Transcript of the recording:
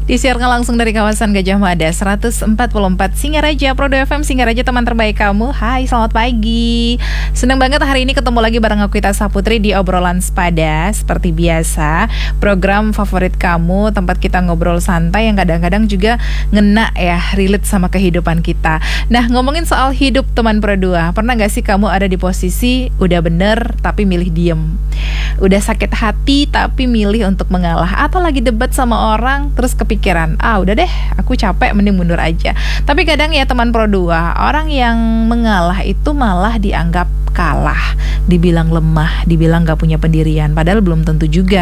Disiarkan langsung dari kawasan Gajah Mada 144 Singaraja, Prodo FM Singaraja, teman terbaik kamu. Hai, selamat pagi. Senang banget hari ini ketemu lagi bareng aku Ita Saputri di Obrolan Sepada. Seperti biasa, program favorit kamu, tempat kita ngobrol santai yang kadang-kadang juga ngena ya, relate sama kehidupan kita. Nah, ngomongin soal hidup teman Pro 2, pernah gak sih kamu ada di posisi udah bener tapi milih diem? Udah sakit hati tapi milih untuk mengalah? Atau lagi debat sama orang terus kepikiran, udah deh, aku capek, mending mundur aja. Tapi kadang ya teman Pro 2, orang yang mengalah itu malah dianggap kalah, dibilang lemah, dibilang gak punya pendirian. Padahal belum tentu juga.